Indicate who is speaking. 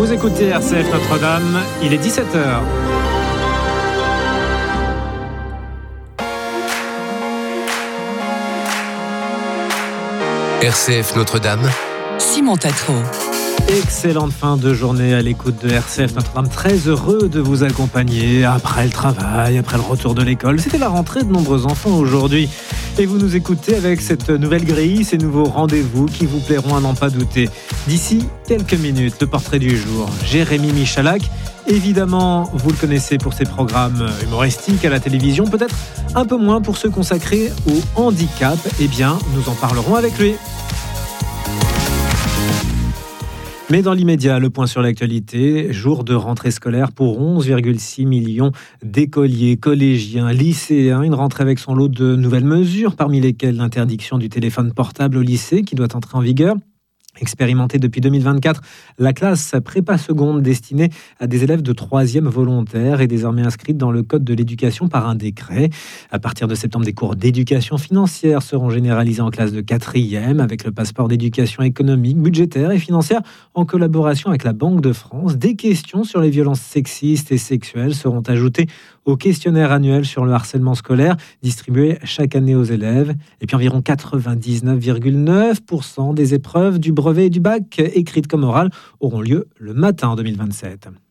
Speaker 1: Vous écoutez RCF Notre-Dame, il est 17h.
Speaker 2: RCF Notre-Dame,
Speaker 3: Simon Tatro.
Speaker 1: Excellente fin de journée à l'écoute de RCF Notre-Dame. Très heureux de vous accompagner après le travail, après le retour de l'école. C'était la rentrée de nombreux enfants aujourd'hui. Et vous nous écoutez avec cette nouvelle grille, ces nouveaux rendez-vous qui vous plairont à n'en pas douter. D'ici quelques minutes, le portrait du jour, Jérémy Michalak. Évidemment, vous le connaissez pour ses programmes humoristiques à la télévision, peut-être un peu moins pour ceux consacrés au handicap. Eh bien, nous en parlerons avec lui. Mais dans l'immédiat, le point sur l'actualité, jour de rentrée scolaire pour 11,6 millions d'écoliers, collégiens, lycéens. Une rentrée avec son lot de nouvelles mesures, parmi lesquelles l'interdiction du téléphone portable au lycée qui doit entrer en vigueur. Expérimentée depuis 2024, la classe prépa seconde destinée à des élèves de 3e volontaire est désormais inscrite dans le Code de l'éducation par un décret. À partir de septembre, des cours d'éducation financière seront généralisés en classe de 4e avec le passeport d'éducation économique, budgétaire et financière en collaboration avec la Banque de France. Des questions sur les violences sexistes et sexuelles seront ajoutées au questionnaire annuel sur le harcèlement scolaire distribué chaque année aux élèves. Et puis environ 99,9% des épreuves du brevet et du bac, écrites comme orales, auront lieu le matin en 2027.